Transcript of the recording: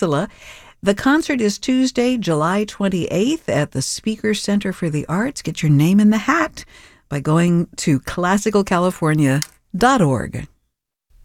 The concert is Tuesday, July 28th at the Speaker Center for the Arts. Get your name in the hat by going to classicalcalifornia.org.